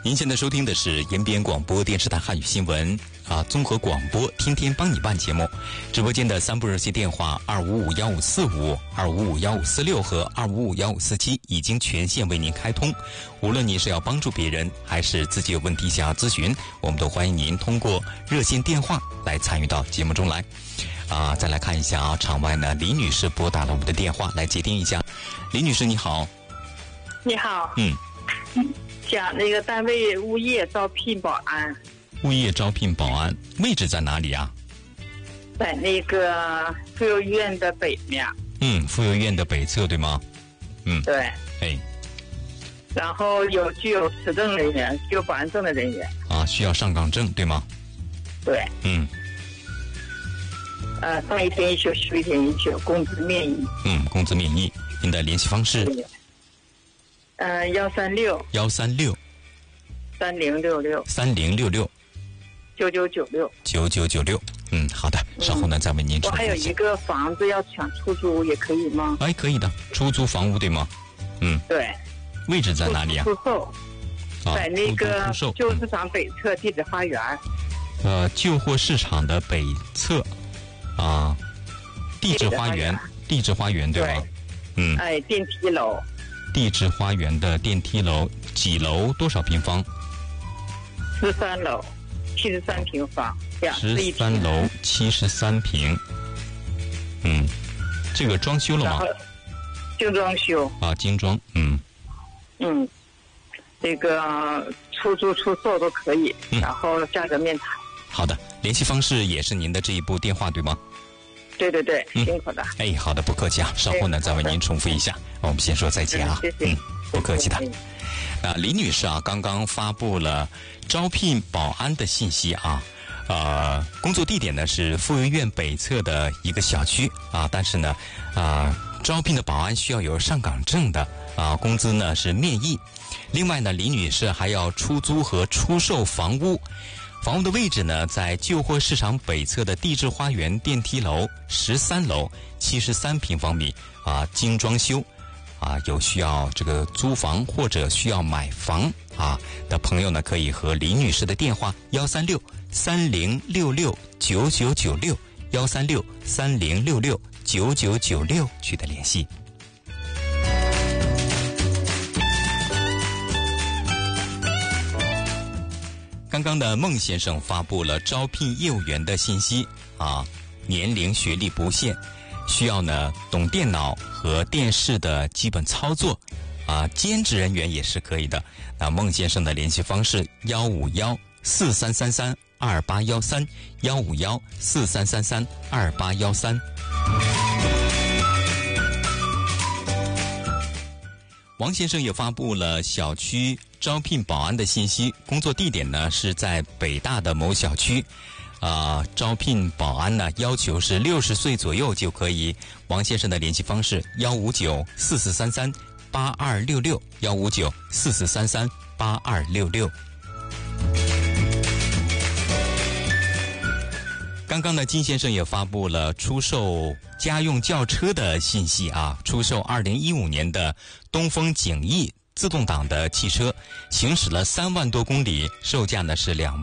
您现在收听的是延边广播电视台汉语新闻综合广播天天帮你办节目。直播间的3部热线电话2551545、2551546和2551547已经全线为您开通。无论您是要帮助别人，还是自己有问题想要咨询，我们都欢迎您通过热线电话来参与到节目中来。再来看一下场外呢，李女士拨打了我们的电话，来接听一下。李女士你好。 你好。讲那个单位物业招聘保安。 物业招聘保安，位置在哪里啊？ 在那个妇幼医院的北面。 妇幼医院的北侧对吗？ 对。然后具有持证人员，具有保安证的人员。 需要上岗证对吗？ 对。上一天一宿，休一天一宿，工资免疫。 工资免疫。您的联系方式 ？136 3066 9996。 好的，稍后呢再为您重复一下。 我还有一个房子要抢出租，也可以吗？ 可以的，出租房屋对吗？ 对。 位置在哪里啊？ 出售。在那个旧市场北侧地质花园。 旧货市场的北侧地质花园对吧？ 电梯楼。 地质花园的电梯楼几楼？多少平方 ？13楼，73平方 ，13楼73平。这个装修了吗？ 精装修。 精装。 这个出租出售都可以，然后价格面谈。 好的，联系方式也是您的这一部电话对吗？ 对，辛苦的。 好的，不客气啊，稍后呢再为您重复一下。我们先说再见啊。 谢谢。 不客气的。李女士刚刚发布了招聘保安的信息工作地点呢是妇幼医院北侧的一个小区但是呢招聘的保安需要有上岗证的工资呢是免疫。另外呢，李女士还要出租和出售房屋。房屋的位置呢，在旧货市场北侧的地质花园电梯楼13楼73平方米精装修有需要这个租房或者需要买房的朋友呢，可以和李女士的电话136 3066 9996 136 3066 9996取得联系。刚刚的孟先生发布了招聘业务员的信息年龄学历不限，需要呢懂电脑和电视的基本操作兼职人员也是可以的。孟先生的联系方式151 4333 2813 151 4333 2813。王先生也发布了小区招聘保安的信息，工作地点呢是在北大的某小区招聘保安呢要求是60岁左右就可以。王先生的联系方式159 4433 8266 159 4433 8266。刚刚呢，金先生也发布了出售家用轿车的信息出售2015年的东风景逸自动挡的汽车，行驶了3万多公里，售价呢是2万。